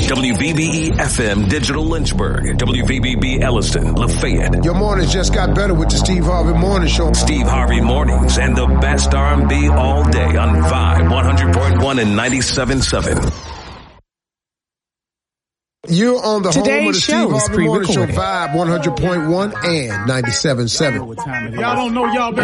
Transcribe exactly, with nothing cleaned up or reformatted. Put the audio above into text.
W V B E F M Digital Lynchburg, W V B B Elliston, Lafayette. Your mornings just got better with the Steve Harvey Morning Show. Steve Harvey Mornings and the best R and B all day on Vibe one hundred point one and ninety-seven point seven. You're on the Today's home of the show Steve is Harvey Morning Show, pre-recorded. Vibe one hundred point one and ninety-seven point seven. Y'all don't know y'all been